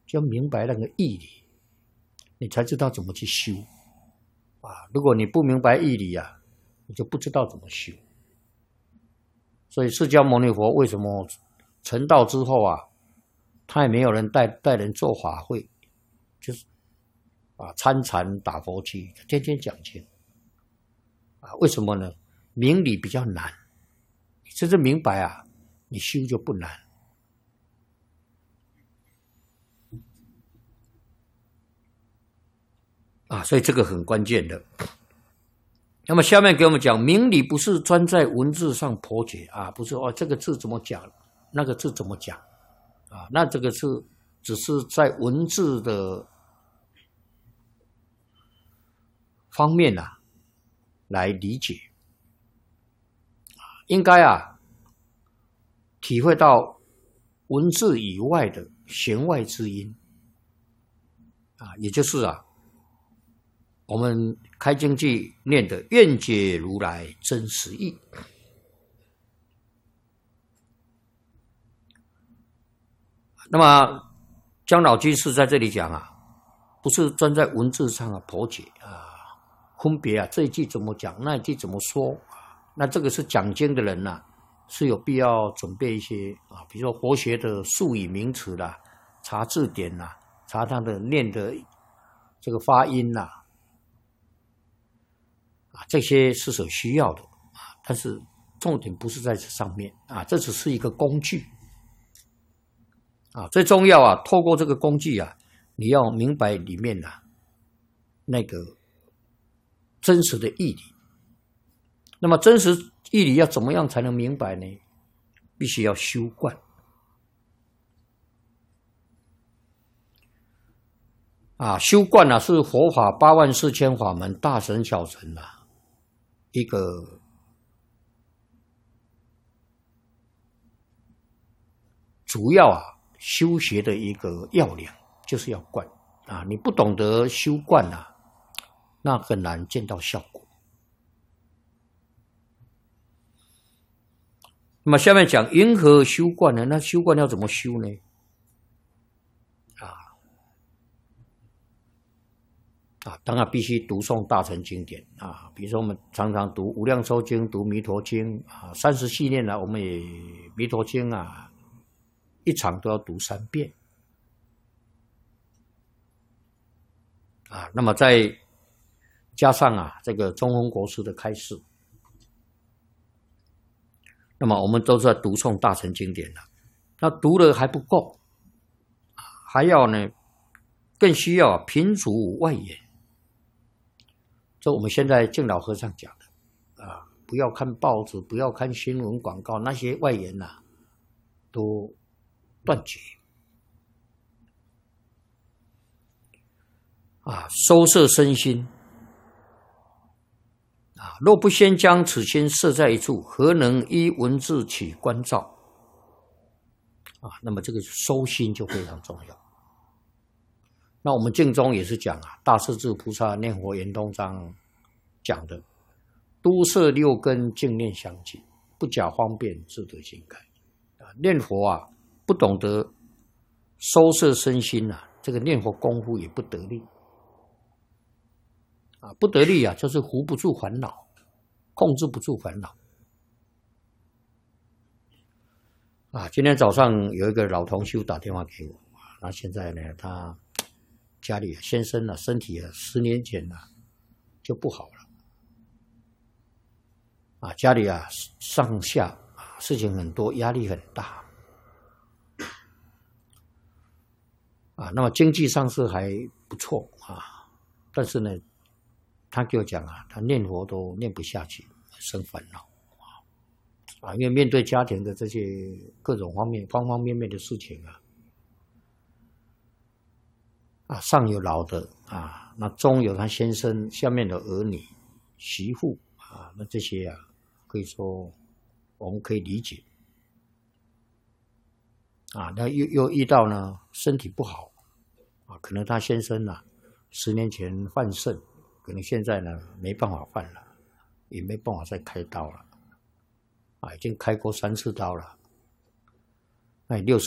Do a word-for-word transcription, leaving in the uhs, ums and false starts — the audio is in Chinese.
就要明白那个义理，你才知道怎么去修啊。如果你不明白义理啊，你就不知道怎么修。所以释迦牟尼佛为什么成道之后啊，他也没有人带带人做法会，就是啊参禅打佛七，天天讲经啊。为什么呢？明理比较难，你真正明白啊，你修就不难。啊，所以这个很关键的。那么下面给我们讲，明理不是专在文字上剖解啊，不是哦，这个字怎么讲，那个字怎么讲啊？那这个是只是在文字的方面啊来理解啊，应该啊体会到文字以外的弦外之音啊，也就是啊。我们开经记念的愿解如来真实义，那么姜老居士在这里讲啊，不是专在文字上啊剖解啊，分别啊这一句怎么讲，那一句怎么说，那这个是讲经的人呐、啊，是有必要准备一些啊，比如说佛学的术语名词啦，查字典啦，查他的念的这个发音啦。这些是所需要的啊，但是重点不是在这上面啊，这只是一个工具啊。最重要啊，透过这个工具啊，你要明白里面啊那个真实的义理。那么真实义理要怎么样才能明白呢？必须要修观啊，修观啊是佛法八万四千法门大乘小乘啊。一个主要啊修学的一个要领，就是要观啊。你不懂得修观啊，那很难见到效果。那么下面讲云何修观呢？那修观要怎么修呢？啊，当然必须读诵大乘经典啊，比如说我们常常读《无量寿经》、读《弥陀经》啊，三十系列呢，我们也《弥陀经》啊，一场都要读三遍啊。那么再加上啊，这个中弘国师的开示，那么我们都在读诵大乘经典了。那读了还不够，还要呢，更需要品足外言。这我们现在净老和尚讲的啊，不要看报纸，不要看新闻广告，那些外言呐、啊，都断绝啊，收摄身心啊。若不先将此心摄在一处，何能依文字起观照啊？那么这个收心就非常重要。那我们净宗也是讲啊，大势至菩萨念佛圆通章讲的，都摄六根净念相继，不假方便自得心开啊。念佛啊，不懂得收摄身心啊，这个念佛功夫也不得力啊，不得力啊，就是扶不住烦恼，控制不住烦恼啊。今天早上有一个老同修打电话给我，那现在呢，他家里先生啊，身体啊，十年前啊就不好了啊，家里啊上下啊事情很多，压力很大啊。那么经济上是还不错啊，但是呢，他给我讲啊，他念佛都念不下去，生烦恼啊，因为面对家庭的这些各种方面、方方面面的事情啊。啊，上有老的啊，那中有他先生，下面的儿女、媳妇啊，那这些啊，可以说我们可以理解啊。那又又遇到呢，身体不好啊，可能他先生啊，十年前犯肾，可能现在呢没办法犯了，也没办法再开刀了啊，已经开过三次刀了，那六十